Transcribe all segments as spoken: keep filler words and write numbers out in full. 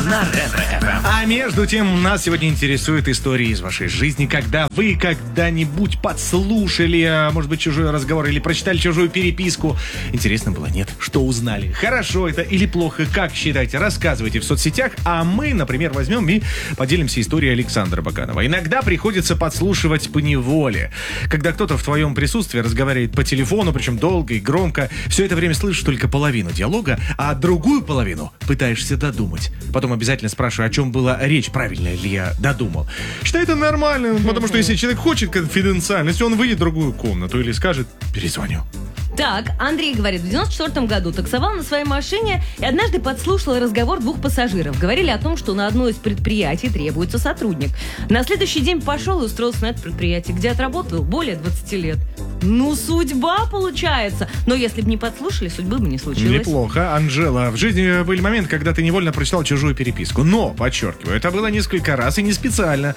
на Ретро-эф эм. А между тем, нас сегодня интересует история из вашей жизни, когда вы когда-нибудь подслушали, а, может быть, чужой разговор или прочитали чужую переписку. Интересно было, нет? Что узнали? Хорошо это или плохо? Как считаете? Рассказывайте в соцсетях, а мы, например, возьмем и поделимся историей Александра Баканова. Иногда приходится подслушивать поневоле. Когда кто-то в твоем присутствии разговаривает по телефону, причем долго и громко, все это время слышишь только половину диалога, а другую половину пытаешься додумать. Потом обязательно спрашиваю, о чем была речь, правильно ли я додумал. Считаю это нормально, потому что если человек хочет конфиденциальности, он выйдет в другую комнату или скажет «перезвоню». Так, Андрей говорит, в девяносто четвёртом году таксовал на своей машине и однажды подслушал разговор двух пассажиров. Говорили о том, что на одно из предприятий требуется сотрудник. На следующий день пошел и устроился на это предприятие, где отработал более двадцати лет. Ну, судьба получается. Но если бы не подслушали, судьбы бы не случилось. Неплохо. Анжела, в жизни были моменты, когда ты невольно прочитал чужую переписку. Но, подчеркиваю, это было несколько раз и не специально.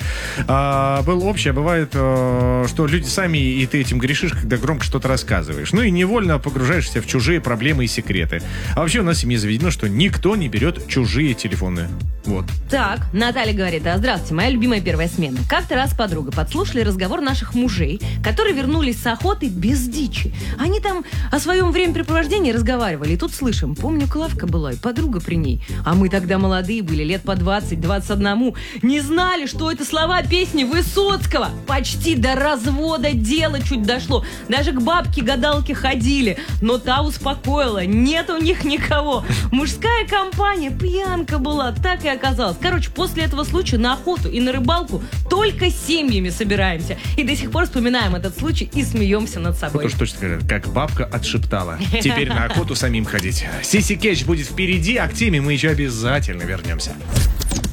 А, было общее, бывает, а, что люди сами, и ты этим грешишь, когда громко что-то рассказываешь. Ну и невольно погружаешься в чужие проблемы и секреты. А вообще у нас в семье заведено, что никто не берет чужие телефоны. Вот. Так, Наталья говорит, а здравствуйте, моя любимая первая смена. Как-то раз подруга подслушали разговор наших мужей, которые вернулись с охоты без дичи. Они там о своем времяпрепровождении разговаривали. И тут слышим, помню, Клавка была, и подруга при ней. А мы тогда молодые были, лет по двадцать-двадцать один. Не знали, что это слова песни Высоцкого. Почти до развода дело чуть дошло. Даже к бабке-гадалке ходили. Но та успокоила, нет у них никого. Мужская компания, пьянка была, так и оказалось. Короче, после этого случая на охоту и на рыбалку только семьями собираемся. И до сих пор вспоминаем этот случай и смеемся над собой. Вот уж точно сказать, как бабка отшептала. Теперь на охоту самим ходить. Сиси Кетч будет впереди, а к теме мы еще обязательно вернемся.